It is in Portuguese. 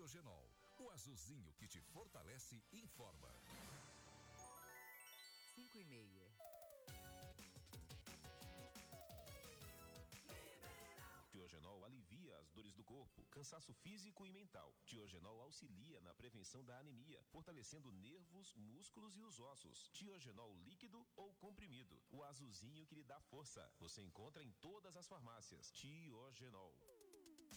Tiogenol, o azulzinho que te fortalece e informa. 5:30. Tiogenol alivia as dores do corpo, cansaço físico e mental. Tiogenol auxilia na prevenção da anemia, fortalecendo nervos, músculos e os ossos. Tiogenol líquido ou comprimido, o azulzinho que lhe dá força. Você encontra em todas as farmácias. Tiogenol.